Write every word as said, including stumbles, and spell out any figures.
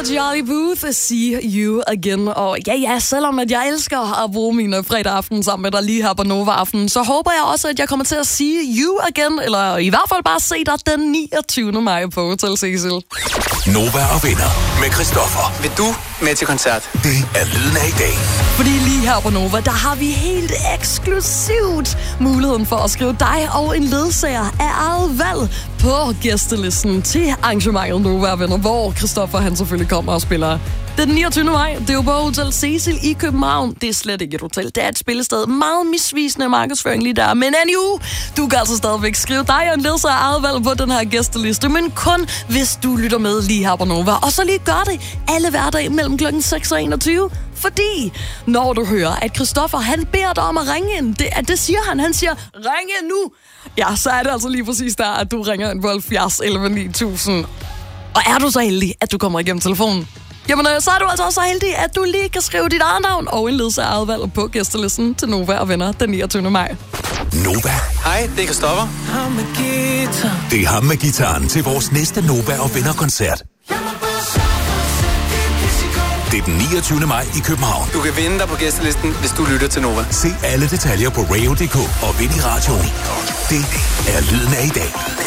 Charlie Puth, See You Again. Og ja, ja, selvom at jeg elsker at bruge mine fredag aften sammen med dig lige her på Nova Aften, så håber jeg også, at jeg kommer til at sige You Again, eller i hvert fald bare se dig den niogtyvende maj på Hotel Cecil. Nova og venner med Christoffer. Vil du med til koncert? Det er lyden af i dag. Fordi lige her på Nova, der har vi helt eksklusivt muligheden for at skrive dig og en ledsager af eget valg på gæstelisten til arrangementet Nova og venner, hvor Christoffer han selvfølgelig kommer og spiller. Den niogtyvende maj, det er jo på Hotel Cecil i København. Det er slet ikke et hotel, det er et spillested. Meget misvisende markedsføring lige der. Men anywho, du kan altså stadigvæk skrive dig og en ledsager af eget valg på den her gæsteliste, men kun hvis du lytter med lige her på Nova. Og så lige gør det alle hverdage mellem klokken seks og enogtyve. Fordi når du hører, at Christoffer han beder dig om at ringe ind, det, det siger han, han siger, ring ind nu. Ja, så er det altså lige præcis der, at du ringer ind på halvfjerds elleve ni tusind. Og er du så heldig, at du kommer igennem telefonen, jamen så er du altså også så heldig, at du lige kan skrive dit eget navn og en ledsager eget valg på gæstelisten til Nova og venner den niogtyvende maj. Nova. Hej, det er Christoffer. Det er ham med gitaren til vores næste Nova og venner-koncert. Det er den niogtyvende maj i København. Du kan vinde dig på gæstelisten, hvis du lytter til Nova. Se alle detaljer på radio punktum d k og vind i radioen. Det er lyden af i dag.